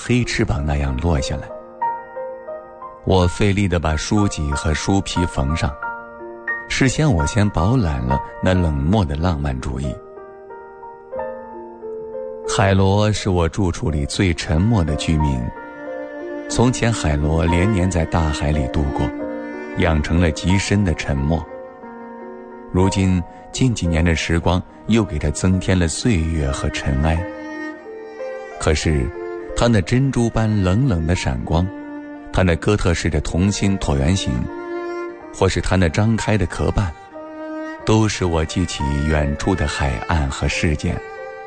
黑翅膀那样落下来。我费力地把书脊和书皮缝上，事先我先饱览了那冷漠的浪漫主义。海螺是我住处里最沉默的居民。从前海螺连年在大海里度过，养成了极深的沉默。如今近几年的时光又给它增添了岁月和尘埃。可是它那珍珠般冷冷的闪光，它那哥特式的同心椭圆形，或是它那张开的壳瓣，都使我记起远处的海岸和事件。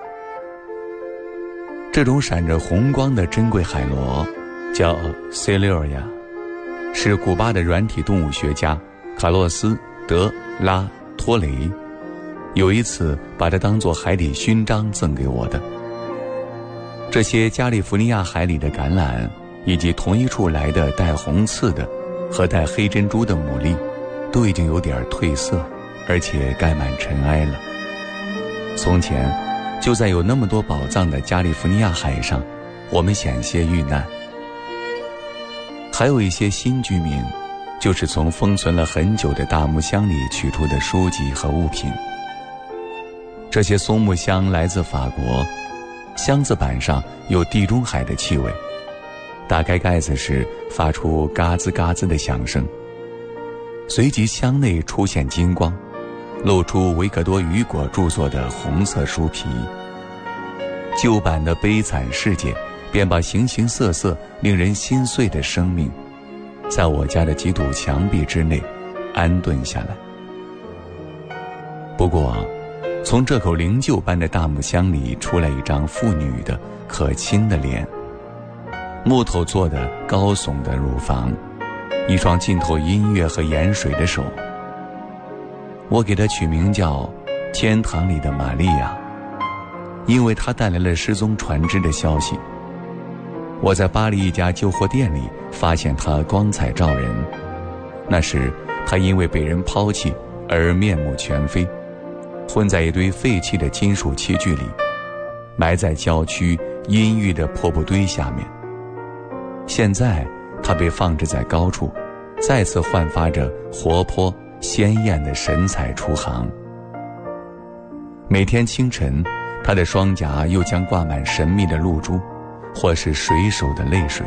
这种闪着红光的珍贵海螺叫 Celia， 是古巴的软体动物学家卡洛斯·德拉托雷有一次把它当作海底勋章赠给我的。这些加利福尼亚海里的橄榄，以及同一处来的带红刺的和带黑珍珠的牡蛎，都已经有点褪色，而且盖满尘埃了。从前就在有那么多宝藏的加利福尼亚海上，我们险些遇难。还有一些新居民，就是从封存了很久的大木箱里取出的书籍和物品。这些松木箱来自法国，箱子板上有地中海的气味，打开盖子时发出嘎吱嘎吱的响声，随即箱内出现金光，露出维克多·雨果著作的红色书皮。旧版的悲惨世界便把形形色色令人心碎的生命在我家的几堵墙壁之内安顿下来。不过从这口灵柩般的大木箱里出来一张妇女的可亲的脸，木头做的高耸的乳房，一双浸透音乐和盐水的手。我给它取名叫天堂里的玛利亚，因为它带来了失踪船只的消息。我在巴黎一家旧货店里发现它光彩照人，那时它因为被人抛弃而面目全非，混在一堆废弃的金属器具里，埋在郊区阴郁的破布堆下面。现在它被放置在高处，再次焕发着活泼鲜艳的神采出航。每天清晨，它的双颊又将挂满神秘的露珠，或是水手的泪水。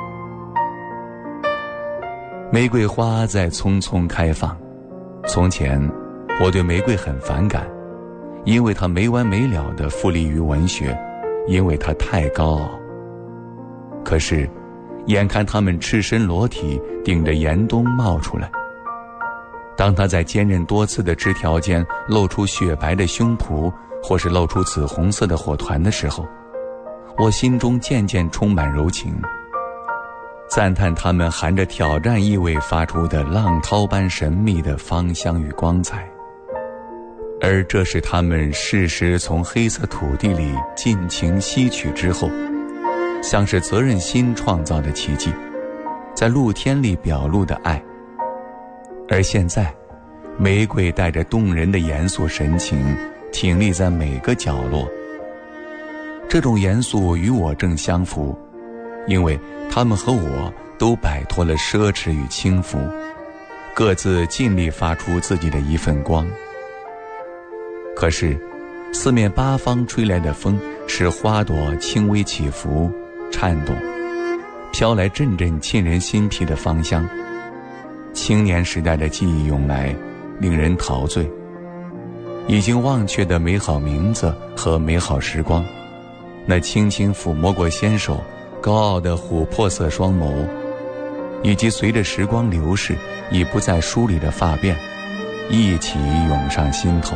玫瑰花在匆匆开放。从前我对玫瑰很反感，因为它没完没了地富丽于文学，因为它太高傲。可是眼看它们赤身裸体顶着严冬冒出来，当它在坚韧多刺的枝条间露出雪白的胸脯，或是露出紫红色的火团的时候，我心中渐渐充满柔情，赞叹它们含着挑战意味发出的浪涛般神秘的芳香与光彩。而这是它们适时从黑色土地里尽情吸取之后，像是责任心创造的奇迹，在露天里表露的爱。而现在，玫瑰带着动人的严肃神情挺立在每个角落。这种严肃与我正相符，因为他们和我都摆脱了奢侈与轻浮，各自尽力发出自己的一份光。可是四面八方吹来的风使花朵轻微起伏颤动，飘来阵阵沁人心脾的芳香。青年时代的记忆涌来，令人陶醉。已经忘却的美好名字和美好时光，那轻轻抚摸过纤手高傲的琥珀色双眸，以及随着时光流逝已不再梳理的发辫，一起涌上心头。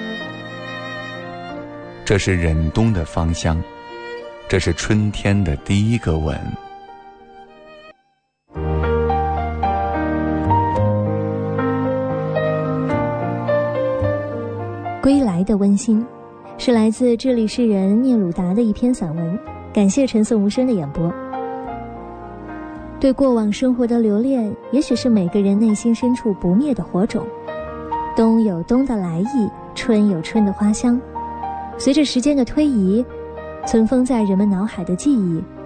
这是忍冬的芳香，这是春天的第一个吻。 归来的温馨，是来自智利诗人聂鲁达的一篇散文，感谢陈颂无声的演播。对过往生活的留恋，也许是每个人内心深处不灭的火种。冬有冬的来意，春有春的花香，随着时间的推移，存封在人们脑海的记忆